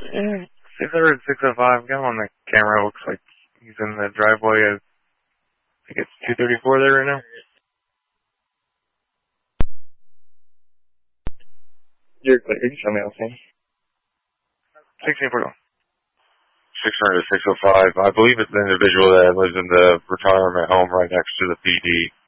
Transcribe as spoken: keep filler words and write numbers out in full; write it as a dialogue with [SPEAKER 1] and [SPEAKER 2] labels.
[SPEAKER 1] Yeah, six hundred six oh five. Got him on the camera. Looks like he's in the driveway. I think it's two thirty-four there right now. You're clear. You can show me everything. sixteen forty-one.
[SPEAKER 2] six hundred to six oh five. I believe it's the individual that lives in the retirement home right next to the P D.